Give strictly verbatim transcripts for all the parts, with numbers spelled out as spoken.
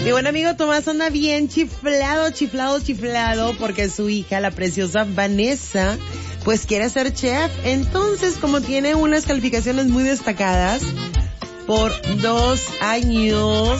Mi buen amigo Tomás anda bien chiflado, chiflado, chiflado, porque su hija, la preciosa Vanessa, pues quiere ser chef. Entonces, como tiene unas calificaciones muy destacadas, por dos años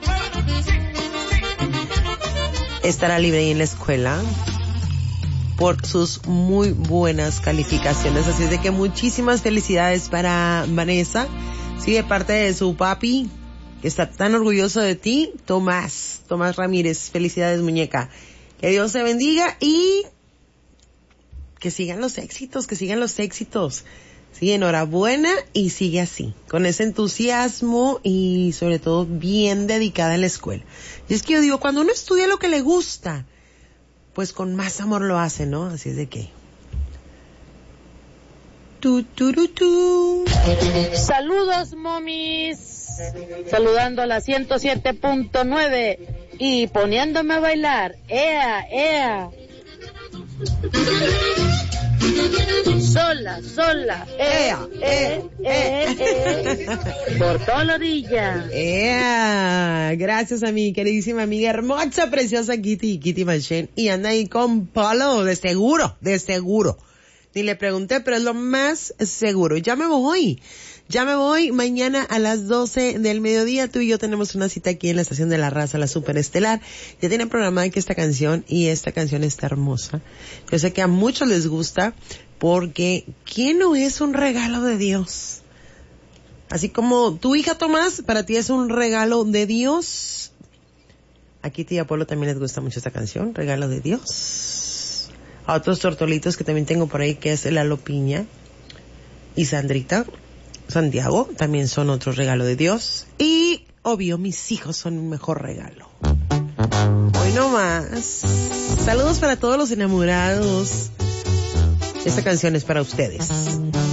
estará libre ahí en la escuela por sus muy buenas calificaciones. Así es de que muchísimas felicidades para Vanessa. Sí, de parte de su papi, que está tan orgulloso de ti, Tomás, Tomás Ramírez. Felicidades, muñeca. Que Dios te bendiga y que sigan los éxitos, que sigan los éxitos. Sí, enhorabuena y sigue así, con ese entusiasmo y sobre todo bien dedicada en la escuela. Y es que yo digo, cuando uno estudia lo que le gusta, pues con más amor lo hace, ¿no? Así es de que... Tu, tu, tu, tu. Saludos, momis. Saludando a la ciento siete punto nueve y poniéndome a bailar. ¡Ea, ea! Sola, sola. ¡Ea, ea, ea, ea! Por toda la orilla. ¡Ea! Gracias a mi queridísima amiga hermosa, preciosa Kitty, Kitty Manchen. Y anda ahí con Polo, de seguro, de seguro. Ni le pregunté, pero es lo más seguro. Ya me voy. Ya me voy. Mañana a las doce del mediodía tú y yo tenemos una cita aquí en la estación de La Raza, la Superestelar. Ya tienen programada aquí esta canción y esta canción está hermosa. Yo sé que a muchos les gusta porque ¿quién no es un regalo de Dios? Así como tu hija Tomás, para ti es un regalo de Dios. Aquí tía Polo también les gusta mucho esta canción, Regalo de Dios. A otros tortolitos que también tengo por ahí, que es Lalo Piña y Sandrita Santiago, también son otro regalo de Dios. Y, obvio, mis hijos son mi mejor regalo. Hoy no más. Saludos para todos los enamorados. Esta canción es para ustedes.